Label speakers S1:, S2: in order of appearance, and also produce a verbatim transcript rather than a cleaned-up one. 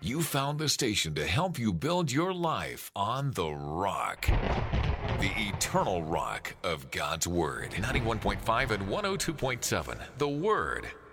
S1: You found the station to help you build your life on the rock. The eternal rock of God's Word. ninety-one point five and one oh two point seven. The Word.